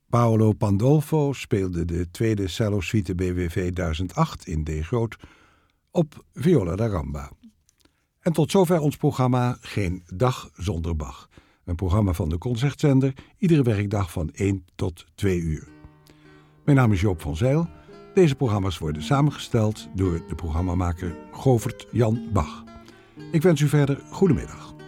Paolo Pandolfo speelde de tweede cello-suite BWV 1008 in D groot op viola da gamba. En tot zover ons programma Geen Dag Zonder Bach. Een programma van de Concertzender, iedere werkdag van 1 tot 2 uur. Mijn naam is Joop van Zijl. Deze programma's worden samengesteld door de programmamaker Govert Jan Bach. Ik wens u verder goedemiddag.